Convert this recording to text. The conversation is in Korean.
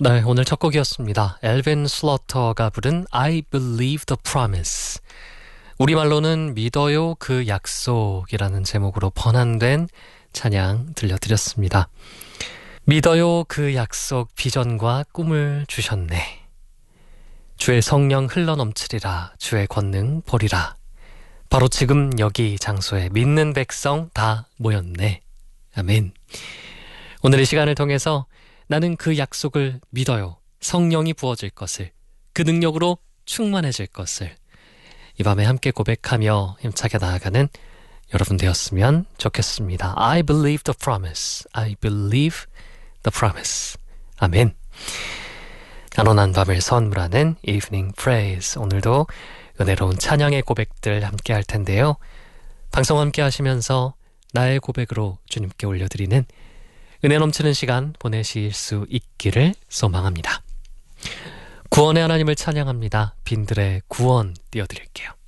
네, 오늘 첫 곡이었습니다. 엘빈 슬러터가 부른 I Believe the Promise. 우리말로는 믿어요 그 약속이라는 제목으로 번안된 찬양 들려드렸습니다. 믿어요 그 약속 비전과 꿈을 주셨네. 주의 성령 흘러넘치리라 주의 권능 보리라. 바로 지금 여기 장소에 믿는 백성 다 모였네. 아멘. 오늘 이 시간을 통해서 나는 그 약속을 믿어요. 성령이 부어질 것을, 그 능력으로 충만해질 것을 이 밤에 함께 고백하며 힘차게 나아가는 여러분 되었으면 좋겠습니다. I believe the promise. I believe the promise. 아멘. 안온한 밤을 선물하는 Evening Praise. 오늘도 은혜로운 찬양의 고백들 함께 할 텐데요. 방송 함께 하시면서 나의 고백으로 주님께 올려드리는 은혜 넘치는 시간 보내실 수 있기를 소망합니다. 구원의 하나님을 찬양합니다. 빈들의 구원 띄워드릴게요.